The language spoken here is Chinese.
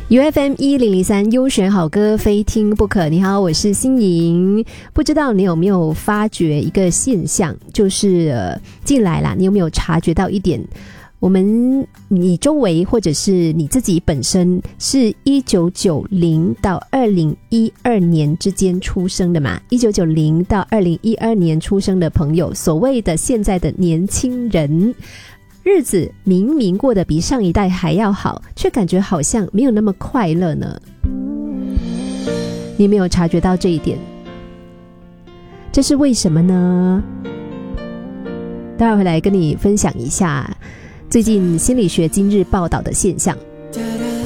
UFM1003 优选好歌非听不可。你好，我是心莹。不知道你有没有发觉一个现象，就是近来啦，你有没有察觉到一点，你周围或者是你自己本身是1990到2012年之间出生的嘛？1990到2012年出生的朋友，所谓的现在的年轻人，日子明明过得比上一代还要好，却感觉好像没有那么快乐呢。你有没有察觉到这一点？这是为什么呢？待会回来跟你分享一下最近心理学今日报道的现象。